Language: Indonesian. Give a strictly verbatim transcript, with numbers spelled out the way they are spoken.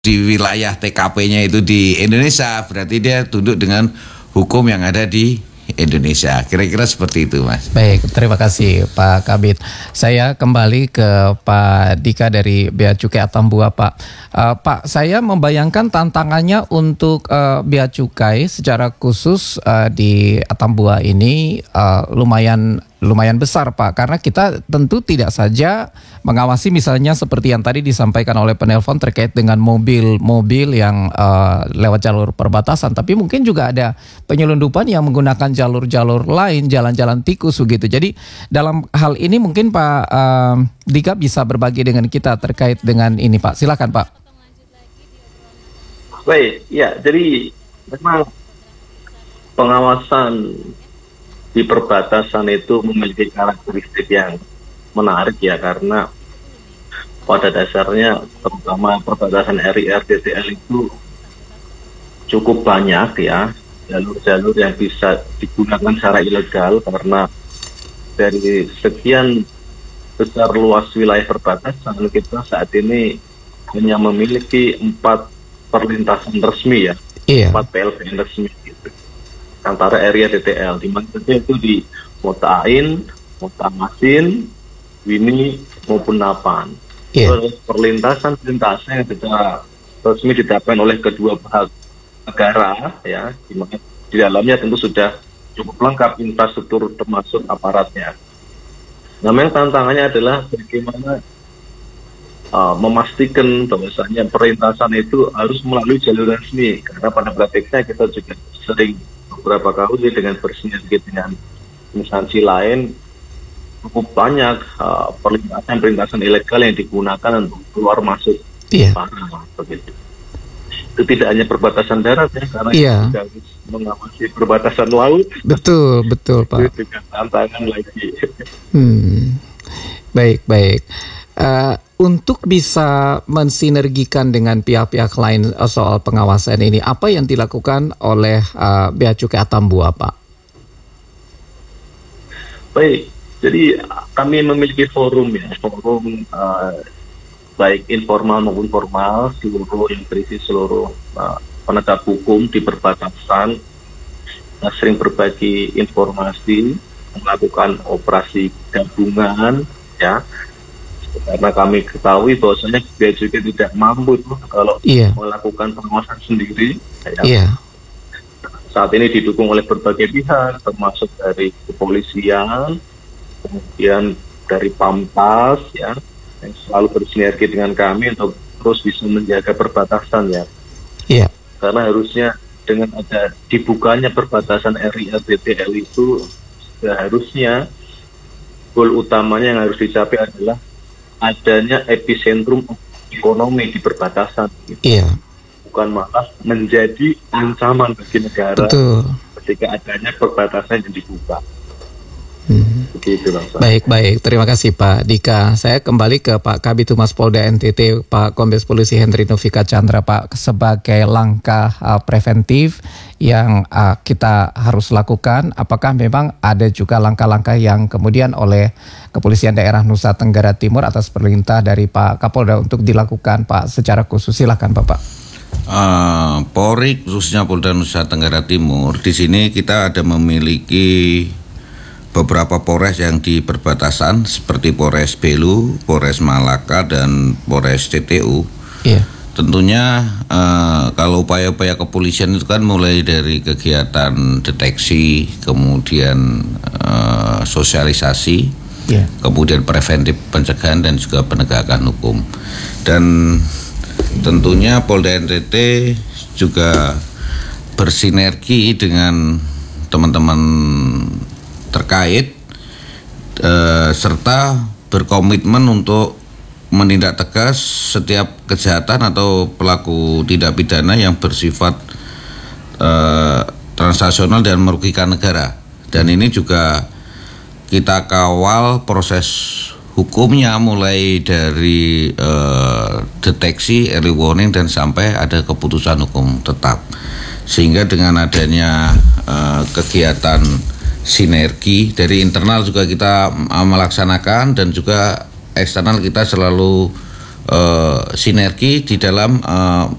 di wilayah T K P-nya itu di Indonesia, berarti dia tunduk dengan hukum yang ada di Indonesia. Kira-kira seperti itu, Mas. Baik, terima kasih Pak Kabid. Saya kembali ke Pak Dika dari Bea Cukai Atambua, Pak. Uh, Pak, saya membayangkan tantangannya untuk uh, Bea Cukai secara khusus uh, di Atambua ini uh, lumayan lumayan besar, Pak, karena kita tentu tidak saja mengawasi misalnya seperti yang tadi disampaikan oleh penelpon terkait dengan mobil-mobil yang uh, lewat jalur perbatasan, tapi mungkin juga ada penyelundupan yang menggunakan jalur-jalur lain, jalan-jalan tikus begitu. Jadi dalam hal ini mungkin Pak uh, Dika bisa berbagi dengan kita terkait dengan ini, Pak. Silakan, Pak. Baik, ya, jadi memang pengawasan di perbatasan itu memiliki karakteristik yang menarik ya, karena pada dasarnya terutama perbatasan R I R T T L itu cukup banyak ya jalur-jalur yang bisa digunakan secara ilegal, karena dari sekian besar luas wilayah perbatasan kita saat ini hanya memiliki empat perlintasan resmi ya, Iya. empat P L B N resmi gitu antara area T T L, di mana saja itu di Mota Ain, Mota Masin, Wini maupun Napan. Yeah. Perlintasan-perlintasan yang sudah resmi ditetapkan oleh kedua pihak negara, ya, di mana di dalamnya tentu sudah cukup lengkap infrastruktur termasuk aparatnya. Nah, memang tantangannya adalah bagaimana uh, memastikan bahwasanya perlintasan itu harus melalui jalur resmi, karena pada praktiknya kita juga sering beberapa kali dengan bersinergi dengan instansi lain cukup banyak uh, perlintasan-perlintasan ilegal yang digunakan untuk keluar masuk Iya. tanah begitu. Itu tidak hanya perbatasan darat ya, karena Iya. kita harus mengawasi perbatasan laut. Betul, betul, Pak. Itu dengan tantangan lagi. Hmm. Baik, baik. Uh, untuk bisa mensinergikan dengan pihak-pihak lain uh, soal pengawasan ini, apa yang dilakukan oleh uh, Bea Cukai Atambua, Pak? Baik, jadi kami memiliki forum ya, forum uh, baik informal maupun formal, seluruh yang berisi seluruh uh, penegak hukum di perbatasan, uh, sering berbagi informasi, melakukan operasi gabungan, ya. Karena kami ketahui bahwasanya Bea Cukai tidak mampu tuh kalau Iya. melakukan pengawasan sendiri. Ya. Iya. Saat ini didukung oleh berbagai pihak, termasuk dari kepolisian, kemudian dari Pampas, ya, yang selalu bersinergi dengan kami untuk terus bisa menjaga perbatasan ya. Iya. Karena harusnya dengan ada dibukanya perbatasan R I R T T L itu seharusnya goal utamanya yang harus dicapai adalah adanya epicentrum ekonomi di perbatasan, gitu. Iya. Bukan malah menjadi ancaman bagi negara. Betul. Ketika adanya perbatasan yang dibuka. Hmm. Begitu, Bang. Baik, baik. Terima kasih Pak Dika. Saya kembali ke Pak Kabid Humas Polda N T T, Pak Kombes Polisi Hendri Novika Chandra, Pak, sebagai langkah uh, preventif yang uh, kita harus lakukan. Apakah memang ada juga langkah-langkah yang kemudian oleh Kepolisian Daerah Nusa Tenggara Timur atas perintah dari Pak Kapolda untuk dilakukan, Pak, secara khusus? Silakan, Bapak. Uh, Polri khususnya Polda Nusa Tenggara Timur, di sini kita ada memiliki beberapa Polres yang di perbatasan seperti Polres Belu, Polres Malaka, dan Polres T T U. Iya. Tentunya uh, kalau upaya-upaya kepolisian itu kan mulai dari kegiatan deteksi, kemudian uh, sosialisasi, Iya. kemudian preventif pencegahan dan juga penegakan hukum. Dan tentunya Polda N T T juga bersinergi dengan teman-teman terkait eh, serta berkomitmen untuk menindak tegas setiap kejahatan atau pelaku tindak pidana yang bersifat eh, transnasional dan merugikan negara. Dan ini juga kita kawal proses hukumnya mulai dari eh, deteksi, early warning, dan sampai ada keputusan hukum tetap. Sehingga dengan adanya eh, kegiatan sinergi dari internal juga kita uh, melaksanakan, dan juga eksternal kita selalu uh, sinergi di dalam uh,